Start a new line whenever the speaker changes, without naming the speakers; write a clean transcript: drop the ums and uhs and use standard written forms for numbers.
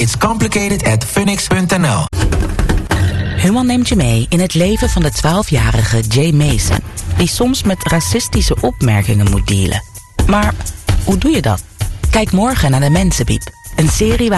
It's complicated at phoenix.nl.
Human neemt je mee in het leven van de 12-jarige Jay Mason, die soms met racistische opmerkingen moet dealen. Maar hoe doe je dat? Kijk morgen naar De Mensenbiep, een serie waar